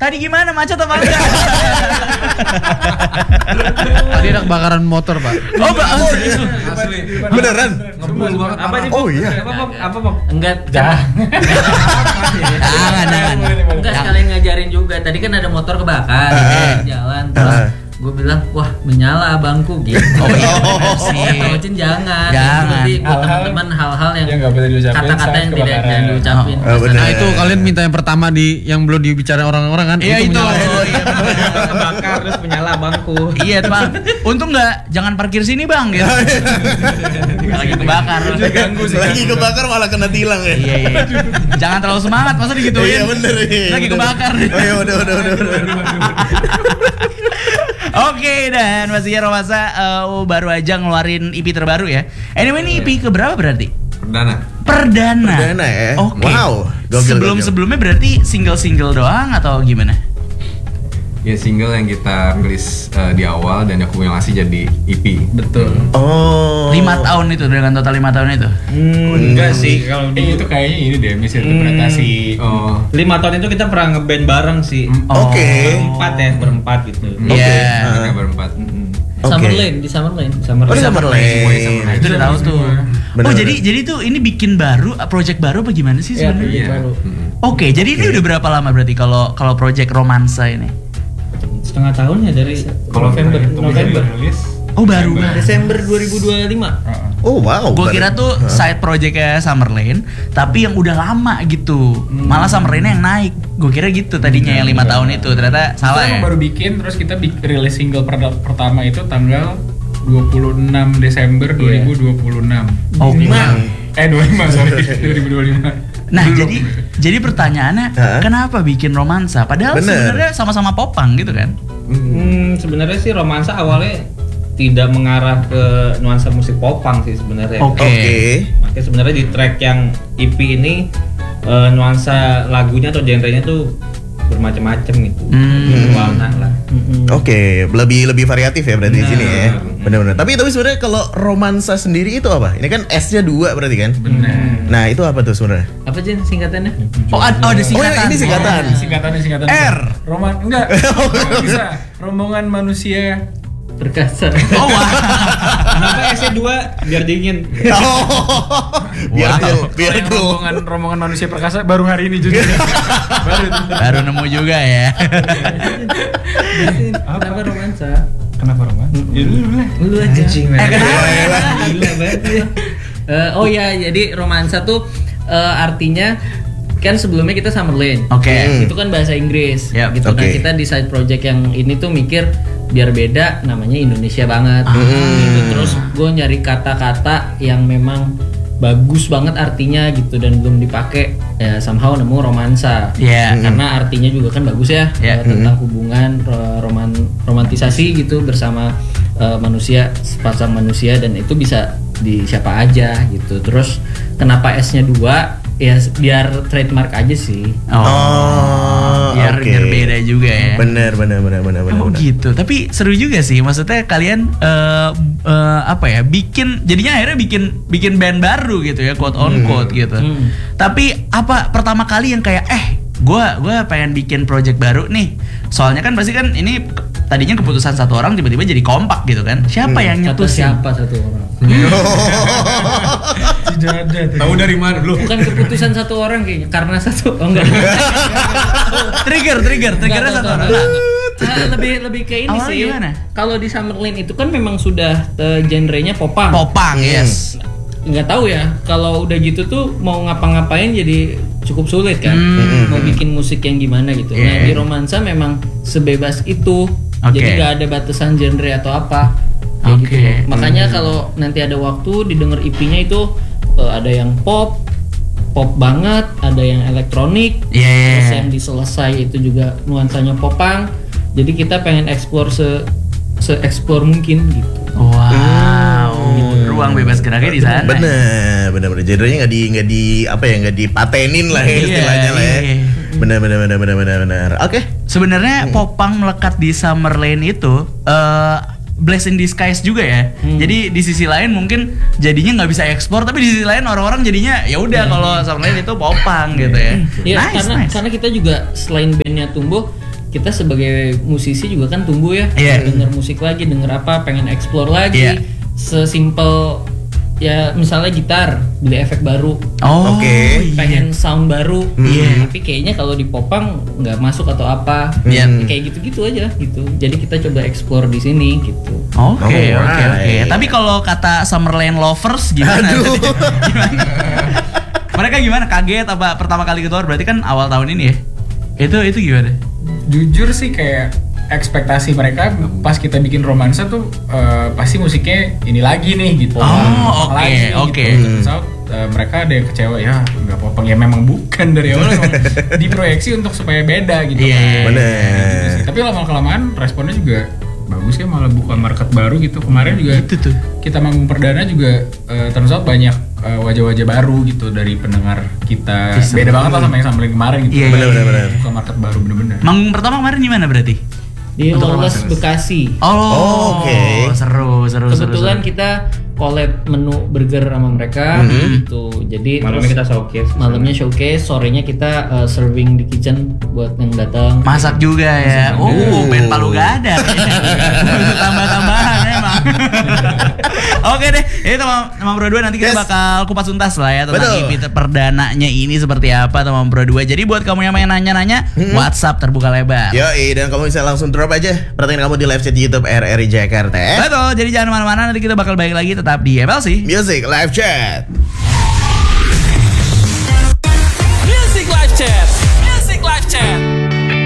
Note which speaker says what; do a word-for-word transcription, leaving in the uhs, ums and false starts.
Speaker 1: tadi gimana macet apa enggak?
Speaker 2: Tadi ada kebakaran motor, Pak.
Speaker 1: Oh, Pak.
Speaker 3: Asli.
Speaker 4: Beneran?
Speaker 3: Ngebul banget.
Speaker 5: Apa nih?
Speaker 4: Oh iya.
Speaker 5: Apa Bob? Apa Bob?
Speaker 6: Enggak,
Speaker 1: Jangan, jangan.
Speaker 6: enggak sekalian ngajarin juga. Tadi kan ada motor kebakar
Speaker 4: Ah.
Speaker 6: di jalan terus
Speaker 4: Ah.
Speaker 6: gue bilang, wah menyala abangku gitu.
Speaker 1: Oh iya benar sih.
Speaker 6: Tocin jangan.
Speaker 1: Jangan.
Speaker 6: Nanti buat
Speaker 5: Hal-hal
Speaker 6: teman-teman hal-hal yang
Speaker 5: yang nggak boleh diucapin
Speaker 6: kata-kata
Speaker 5: saat
Speaker 6: yang tidak
Speaker 5: kebakaran.
Speaker 6: jangan diucapin.
Speaker 4: Oh, benar.
Speaker 2: Nah itu kalian minta yang pertama di yang belum dibicarain orang-orang kan?
Speaker 1: Iya itu.
Speaker 2: menyala.
Speaker 1: Oh, iya.
Speaker 5: Kebakar terus menyala bangku.
Speaker 1: Iya, Bang. Untung enggak jangan parkir sini, Bang gitu. Lagi kebakar.
Speaker 5: Ganggu sih.
Speaker 4: Lagi kebakar malah kena tilang ya.
Speaker 1: Iya, iya. Jangan terlalu semangat, masa digituin.
Speaker 4: Iya bener. iya,
Speaker 1: Lagi
Speaker 4: bener.
Speaker 1: kebakar.
Speaker 4: Oh iya udah udah udah udah.
Speaker 1: Oke, dan pastinya Romansa uh, baru aja ngeluarin E P terbaru ya. Anyway, ini E P keberapa berarti?
Speaker 3: Perdana.
Speaker 1: Perdana.
Speaker 4: Perdana ya?
Speaker 1: Oke.
Speaker 4: Wow. Gokil,
Speaker 1: Sebelum
Speaker 4: gokil.
Speaker 1: sebelumnya berarti single-single doang atau gimana?
Speaker 3: Ya single yang kita rilis uh, di awal dan akumulasi jadi E P.
Speaker 5: Betul.
Speaker 4: Oh.
Speaker 1: Lima tahun itu dengan total lima tahun itu.
Speaker 5: Hmm, enggak sih kalau
Speaker 7: Eh, itu kayaknya ini deh misinterpretasi.
Speaker 3: Oh.
Speaker 5: lima tahun itu kita pernah ngeband bareng sih.
Speaker 4: Oke.
Speaker 5: Berempat ya, berempat gitu.
Speaker 4: Oke.
Speaker 1: Iya.
Speaker 3: Mereka berempat.
Speaker 4: Oke.
Speaker 6: Summerlane di Summerlane.
Speaker 5: Sama
Speaker 4: Oh, di Summerlane.
Speaker 3: Semuanya Summerlane.
Speaker 1: Nah, itu udah tahu tuh.
Speaker 4: Bener,
Speaker 1: oh,
Speaker 4: bener.
Speaker 1: jadi jadi tuh ini bikin baru, project baru apa gimana sih
Speaker 5: Iya,
Speaker 1: sebenarnya?
Speaker 3: Iya.
Speaker 5: baru.
Speaker 3: Mm-mm.
Speaker 1: Oke, jadi ini udah berapa lama berarti kalau kalau project Romansa ini?
Speaker 5: Setengah tahun ya dari
Speaker 3: Kalau
Speaker 5: November.
Speaker 3: kita hitung
Speaker 5: November.
Speaker 7: rilis.
Speaker 1: Oh, baru banget.
Speaker 5: Desember dua ribu dua puluh lima.
Speaker 4: Oh wow.
Speaker 1: Gue
Speaker 4: Ber-
Speaker 1: kira tuh
Speaker 4: Hah?
Speaker 1: side projectnya Summerlane, tapi yang udah lama gitu. Malah Summerlane yang naik. Gue kira gitu tadinya yang lima tahun itu, ternyata salah
Speaker 7: Kita
Speaker 1: ya.
Speaker 7: emang baru bikin, terus kita bi- rilis single per- pertama itu tanggal dua puluh enam Desember dua ribu dua puluh enam.
Speaker 1: Oke.
Speaker 7: Eh dua puluh lima sorry dua ribu dua puluh lima.
Speaker 1: Nah,
Speaker 7: Belum.
Speaker 1: jadi jadi pertanyaannya,
Speaker 4: Hah?
Speaker 1: kenapa bikin Romansa? Padahal
Speaker 4: Bener.
Speaker 1: sebenarnya sama-sama popang gitu kan?
Speaker 5: Hmm, sebenarnya sih Romansa awalnya tidak mengarah ke nuansa musik popang sih sebenarnya.
Speaker 1: Oke.
Speaker 4: Oke.
Speaker 5: Makanya sebenarnya di track yang E P ini eh, nuansa lagunya atau genrenya tuh bermacam-macam gitu.
Speaker 1: Hmm.
Speaker 5: Warna lah.
Speaker 4: Oke, lebih lebih variatif ya berarti di sini ya.
Speaker 5: Benar.
Speaker 4: Benar-benar. Tapi tapi sebenarnya kalau romansa sendiri itu apa? Ini kan S-nya dua berarti kan?
Speaker 7: Benar.
Speaker 4: Nah, itu apa tuh sebenarnya?
Speaker 6: Apa Jen singkatannya?
Speaker 1: Oh, ad- oh ada
Speaker 4: Oh,
Speaker 1: singkatan.
Speaker 4: ini singkatan.
Speaker 7: Singkatannya singkatan
Speaker 1: R.
Speaker 7: Roman enggak. Bisa. Rombongan manusia.
Speaker 6: Perkasa.
Speaker 1: Oh, wah.
Speaker 5: Kenapa S-nya dua? Biar dingin.
Speaker 4: Oh. Biar
Speaker 1: Wow.
Speaker 4: cool, biar
Speaker 7: Kalau yang
Speaker 4: cool.
Speaker 7: rombongan rombongan manusia perkasa baru hari ini juga. baru itu.
Speaker 1: Baru nemu juga ya.
Speaker 6: Kenapa romansa?
Speaker 7: Kenapa roman? Ya dulu dulu lah.
Speaker 6: Lu aja.
Speaker 1: Eh, kenapa?
Speaker 6: Gila banget ya. Eh, oh ya, jadi romansa tuh eh, artinya kan sebelumnya kita Summerlane.
Speaker 1: Oke.
Speaker 6: Itu kan bahasa Inggris
Speaker 1: Yap.
Speaker 6: gitu. Nah,
Speaker 4: Oke.
Speaker 6: kita di side project yang ini tuh mikir biar beda namanya Indonesia banget.
Speaker 1: Ah.
Speaker 6: Gitu. Terus gue nyari kata-kata yang memang bagus banget artinya gitu dan belum dipakai ya somehow nemu romansa.
Speaker 1: Iya.
Speaker 6: Karena artinya juga kan bagus ya,
Speaker 1: Iya.
Speaker 6: eh, tentang hubungan ro- roman romantisasi gitu bersama eh, manusia, sepasang manusia dan itu bisa di siapa aja gitu. Terus kenapa S-nya dua? Ya biar trademark aja sih.
Speaker 4: Oh,
Speaker 1: biar
Speaker 4: oke.
Speaker 1: biar beda juga ya.
Speaker 4: Bener bener bener bener bener.
Speaker 1: Oh
Speaker 4: bener.
Speaker 1: gitu, tapi seru juga sih. Maksudnya kalian eh, eh, apa ya? Bikin, jadinya akhirnya bikin bikin band baru gitu ya, quote on quote gitu.
Speaker 6: Hmm.
Speaker 1: Tapi apa pertama kali yang kayak eh, gua gua pengen bikin project baru nih. Soalnya kan pasti kan ini ke- tadinya keputusan satu orang tiba-tiba jadi kompak gitu kan. Siapa yang
Speaker 6: Kata
Speaker 1: nyetusin?
Speaker 6: siapa satu orang?
Speaker 7: Tidak ada.
Speaker 3: Tahu dari mana lu?
Speaker 6: Bukan keputusan satu orang kayaknya, karena satu oh enggak.
Speaker 1: Trigger, trigger, triggernya
Speaker 6: Enggak,
Speaker 1: satu
Speaker 6: enggak,
Speaker 1: orang.
Speaker 6: enggak, enggak. Ah, lebih lebih ke ini
Speaker 1: Awalnya
Speaker 6: sih.
Speaker 1: gimana?
Speaker 6: Kalau di Summerlane itu kan memang sudah eh, genrenya popang.
Speaker 1: Popang, yes.
Speaker 6: Nggak tahu ya, kalau udah gitu tuh mau ngapa-ngapain jadi cukup sulit kan.
Speaker 1: Hmm.
Speaker 6: Mau bikin musik yang gimana gitu. Nah,
Speaker 4: Yeah.
Speaker 6: di romansa memang sebebas itu.
Speaker 1: Oke.
Speaker 6: Jadi nggak ada batasan genre atau apa. Kayak
Speaker 1: Oke.
Speaker 6: gitu loh. Makanya kalau nanti ada waktu didengar E P-nya itu eh, ada yang pop, pop banget, ada yang elektronik,
Speaker 1: Iya, iya,
Speaker 6: terus
Speaker 1: iya.
Speaker 6: yang diselesai itu juga nuansanya popang. Jadi kita pengen explore se se explore mungkin gitu.
Speaker 1: Wow, ruang bebas geraknya di sana.
Speaker 4: Bener bener bener. Genrenya nggak di nggak di apa ya nggak dipatenin lah ya
Speaker 1: Iya,
Speaker 4: istilahnya lah ya.
Speaker 1: iya.
Speaker 4: Bener bener bener bener bener bener. Oke.
Speaker 1: Sebenarnya popang melekat di Summerlane itu eh blessing in disguise juga ya. Jadi di sisi lain mungkin jadinya nggak bisa ekspor, tapi di sisi lain orang-orang jadinya ya udah kalau Summerlane itu popang gitu ya.
Speaker 6: Iya,
Speaker 1: Nice,
Speaker 6: karena
Speaker 1: nice.
Speaker 6: karena kita juga selain bandnya tumbuh, kita sebagai musisi juga kan tumbuh ya,
Speaker 1: Iya.
Speaker 6: denger musik lagi, denger apa, pengen explore lagi.
Speaker 1: Iya.
Speaker 6: Sesimpel ya misalnya gitar, beli efek baru,
Speaker 1: Oh,
Speaker 4: Oke.
Speaker 1: iya.
Speaker 6: pengen sound baru.
Speaker 1: Iya.
Speaker 6: Tapi kayaknya kalau di popang nggak masuk atau apa.
Speaker 1: Iya.
Speaker 6: Ya, kayak gitu-gitu aja gitu. Jadi kita coba explore di sini gitu.
Speaker 1: Oke, oke,
Speaker 4: Alright.
Speaker 1: oke. Tapi kalau kata Summerland lovers gimana?
Speaker 4: Aduh.
Speaker 1: Gimana? Mereka gimana? Kaget apa pertama kali keluar? Berarti kan awal tahun ini ya? Itu itu gimana?
Speaker 7: Jujur sih kayak ekspektasi mereka pas kita bikin romansa tuh eh, pasti musiknya ini lagi nih gitu.
Speaker 1: Oh,
Speaker 7: Popang
Speaker 1: oke,
Speaker 7: lagi nih,
Speaker 1: oke.
Speaker 7: Gitu. Turns out, eh, mereka ada yang kecewa ya nggak popang ya memang bukan dari awal emang diproyeksi untuk supaya beda gitu.
Speaker 1: Iya,
Speaker 7: kan.
Speaker 1: iya,
Speaker 4: Bener.
Speaker 7: Gitu sih. Tapi lama kelamaan responnya juga bagus ya, malah buka market baru gitu. Kemarin juga
Speaker 1: Itu tuh.
Speaker 7: kita manggung perdana juga eh, turns out banyak eh, wajah-wajah baru gitu dari pendengar kita.
Speaker 1: Bisa.
Speaker 7: Beda banget lah sama yang sambil kemarin gitu.
Speaker 1: Iya,
Speaker 4: Bener, bener, bener.
Speaker 7: Buka market baru bener-bener.
Speaker 1: Manggung pertama kemarin gimana berarti?
Speaker 6: Di
Speaker 1: Untuk
Speaker 6: Lawless
Speaker 1: romansa.
Speaker 6: Bekasi.
Speaker 1: Oh,
Speaker 4: Oke.
Speaker 1: Seru, seru, seru.
Speaker 6: Kebetulan
Speaker 1: seru.
Speaker 6: kita collab menu burger sama mereka gitu. Jadi
Speaker 5: Malamnya
Speaker 6: terus
Speaker 5: kita showcase.
Speaker 6: malamnya showcase, sorenya kita uh, serving di kitchen buat yang datang.
Speaker 1: Masak juga ya. Oh, band Palu Gada. Butuh tambah-tambahan emang. Oke deh, ini teman teman Pro dua nanti kita
Speaker 4: Yes.
Speaker 1: bakal kupas tuntas lah ya tentang
Speaker 4: Betul.
Speaker 1: E P perdananya ini seperti apa teman Pro dua. Jadi buat kamu yang pengen nanya-nanya, WhatsApp terbuka lebar.
Speaker 4: Yoi, dan kamu bisa langsung drop aja pertanyaan kamu di live chat YouTube R R I Jakarta.
Speaker 1: Betul, jadi jangan kemana-mana, nanti kita bakal balik lagi tetap di M L C.
Speaker 4: Music live chat.